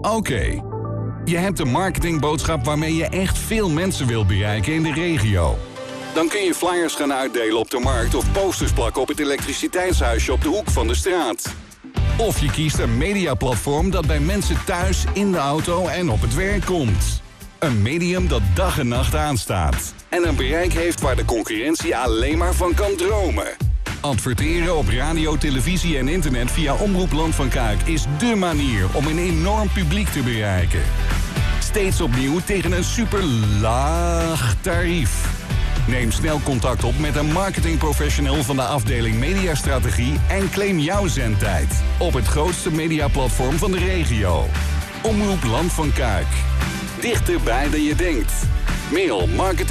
Oké. Je hebt een marketingboodschap waarmee je echt veel mensen wilt bereiken in de regio. Dan kun je flyers gaan uitdelen op de markt of posters plakken op het elektriciteitshuisje op de hoek van de straat. Of je kiest een mediaplatform dat bij mensen thuis, in de auto en op het werk komt. Een medium dat dag en nacht aanstaat. En een bereik heeft waar de concurrentie alleen maar van kan dromen. Adverteren op radio, televisie en internet via Omroep Land van Kuik is dé manier om een enorm publiek te bereiken. Steeds opnieuw tegen een super laag tarief. Neem snel contact op met een marketingprofessional van de afdeling Mediastrategie en claim jouw zendtijd op het grootste mediaplatform van de regio. Omroep Land van Kuik. Dichterbij dan je denkt. Mail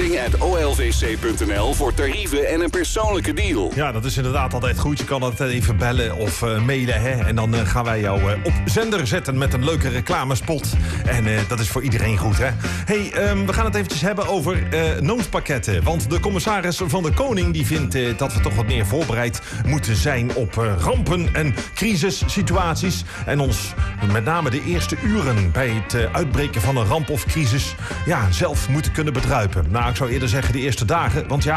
marketing@olvc.nl voor tarieven en een persoonlijke deal. Ja, dat is inderdaad altijd goed. Je kan altijd even bellen of mailen. Hè? En dan gaan wij jou op zender zetten met een leuke reclamespot. En dat is voor iedereen goed, hè? Hey, we gaan het eventjes hebben over noodpakketten. Want de commissaris van de Koning die vindt dat we toch wat meer voorbereid moeten zijn op rampen en crisissituaties. En ons met name de eerste uren bij het uitbreken van een ramp of crisis zelf moeten kunnen bedruipen. Nou, ik zou eerder zeggen de eerste dagen. Want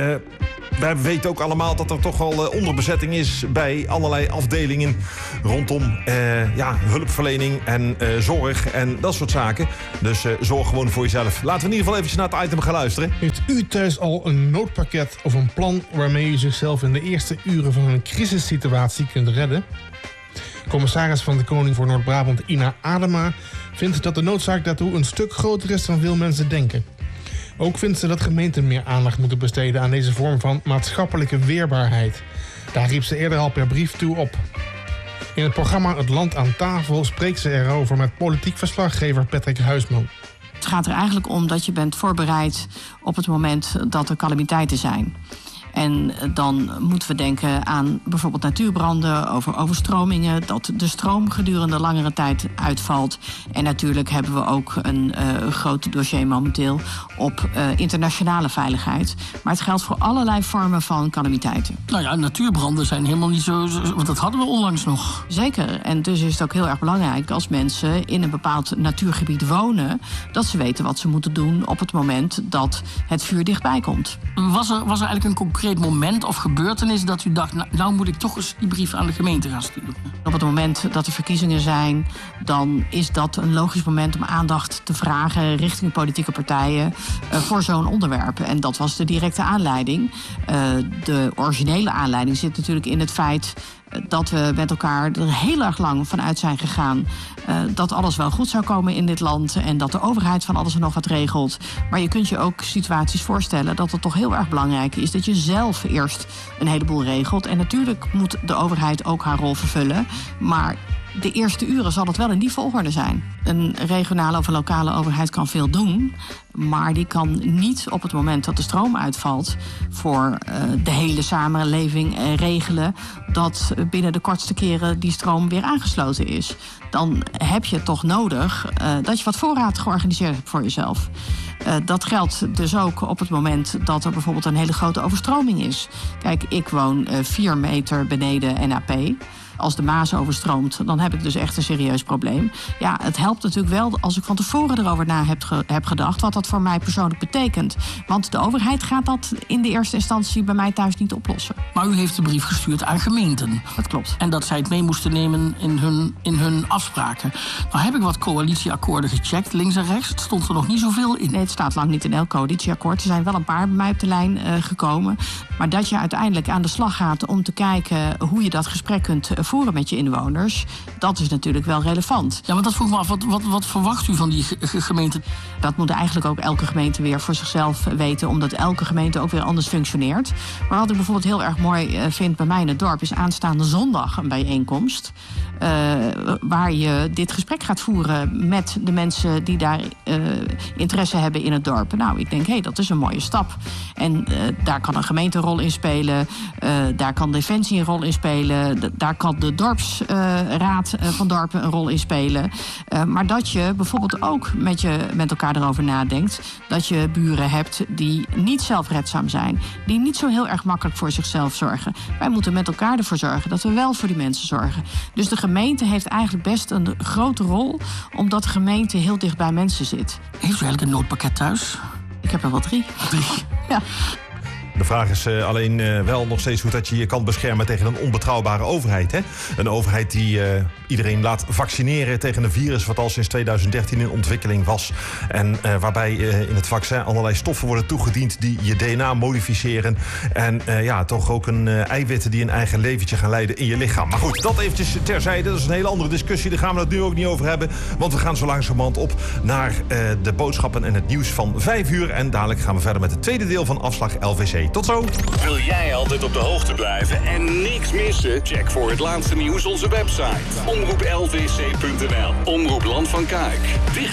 wij weten ook allemaal dat er toch wel onderbezetting is bij allerlei afdelingen rondom hulpverlening en zorg en dat soort zaken. Dus zorg gewoon voor jezelf. Laten we in ieder geval eventjes naar het item gaan luisteren. Heeft u thuis al een noodpakket of een plan waarmee u zichzelf in de eerste uren van een crisissituatie kunt redden? Commissaris van de Koning voor Noord-Brabant Ina Adema vindt dat de noodzaak daartoe een stuk groter is dan veel mensen denken. Ook vindt ze dat gemeenten meer aandacht moeten besteden aan deze vorm van maatschappelijke weerbaarheid. Daar riep ze eerder al per brief toe op. In het programma Het Land aan tafel spreekt ze erover met politiek verslaggever Patrick Huisman. Het gaat er eigenlijk om dat je bent voorbereid op het moment dat er calamiteiten zijn. En dan moeten we denken aan bijvoorbeeld natuurbranden, over overstromingen, dat de stroom gedurende langere tijd uitvalt. En natuurlijk hebben we ook een groot dossier momenteel op internationale veiligheid. Maar het geldt voor allerlei vormen van calamiteiten. Nou ja, natuurbranden zijn helemaal niet zo, want dat hadden we onlangs nog. Zeker. En dus is het ook heel erg belangrijk als mensen in een bepaald natuurgebied wonen, dat ze weten wat ze moeten doen op het moment dat het vuur dichtbij komt. Was er eigenlijk een concreet moment of gebeurtenis dat u dacht, nou moet ik toch eens die brief aan de gemeente gaan sturen? Op het moment dat er verkiezingen zijn, dan is dat een logisch moment om aandacht te vragen richting politieke partijen voor zo'n onderwerp. En dat was de directe aanleiding. De originele aanleiding zit natuurlijk in het feit dat we met elkaar er heel erg lang vanuit zijn gegaan dat alles wel goed zou komen in dit land en dat de overheid van alles en nog wat regelt. Maar je kunt je ook situaties voorstellen dat het toch heel erg belangrijk is dat je zelf eerst een heleboel regelt. En natuurlijk moet de overheid ook haar rol vervullen, maar de eerste uren zal het wel in die volgorde zijn. Een regionale of een lokale overheid kan veel doen, maar die kan niet op het moment dat de stroom uitvalt voor de hele samenleving regelen dat binnen de kortste keren die stroom weer aangesloten is. Dan heb je toch nodig dat je wat voorraad georganiseerd hebt voor jezelf. Dat geldt dus ook op het moment dat er bijvoorbeeld een hele grote overstroming is. Kijk, ik woon 4 meter beneden NAP. Als de Maas overstroomt, dan heb ik dus echt een serieus probleem. Ja, het helpt natuurlijk wel als ik van tevoren erover na heb gedacht wat dat voor mij persoonlijk betekent. Want de overheid gaat dat in de eerste instantie bij mij thuis niet oplossen. Maar u heeft de brief gestuurd aan gemeenten. Dat klopt. En dat zij het mee moesten nemen in hun afspraken. Nou heb ik wat coalitieakkoorden gecheckt, links en rechts. Het stond er nog niet zoveel in. Nee, het staat lang niet in elk coalitieakkoord. Er zijn wel een paar bij mij op de lijn gekomen. Maar dat je uiteindelijk aan de slag gaat om te kijken hoe je dat gesprek kunt voeren met je inwoners, dat is natuurlijk wel relevant. Ja, maar dat vroeg me af, wat verwacht u van die gemeente? Dat moet eigenlijk ook elke gemeente weer voor zichzelf weten, omdat elke gemeente ook weer anders functioneert. Maar wat ik bijvoorbeeld heel erg mooi vind bij mij in het dorp, is aanstaande zondag een bijeenkomst waar je dit gesprek gaat voeren met de mensen die daar interesse hebben in het dorp. Nou, ik denk, dat is een mooie stap. En daar kan een gemeente een rol in spelen, daar kan Defensie een rol in spelen, daar kan de dorpsraad van dorpen een rol in spelen. Maar dat je bijvoorbeeld ook met elkaar erover nadenkt dat je buren hebt die niet zelfredzaam zijn, die niet zo heel erg makkelijk voor zichzelf zorgen. Wij moeten met elkaar ervoor zorgen dat we wel voor die mensen zorgen. Dus de gemeente heeft eigenlijk eigenlijk best een grote rol, omdat de gemeente heel dicht bij mensen zit. Heeft u eigenlijk een noodpakket thuis? Ik heb er wel 3. 3? Ja. De vraag is alleen wel nog steeds hoe dat je je kan beschermen tegen een onbetrouwbare overheid. Hè? Een overheid die iedereen laat vaccineren tegen een virus wat al sinds 2013 in ontwikkeling was. En waarbij in het vaccin allerlei stoffen worden toegediend die je DNA modificeren. En toch ook eiwitten die een eigen leventje gaan leiden in je lichaam. Maar goed, dat eventjes terzijde. Dat is een hele andere discussie. Daar gaan we het nu ook niet over hebben. Want we gaan zo langzamerhand op naar de boodschappen en het nieuws van 5 uur. En dadelijk gaan we verder met het tweede deel van afslag LVC. Tot zo! Wil jij altijd op de hoogte blijven en niks missen? Check voor het laatste nieuws onze website. omroeplvc.nl. Omroep Land van Kuik. Dicht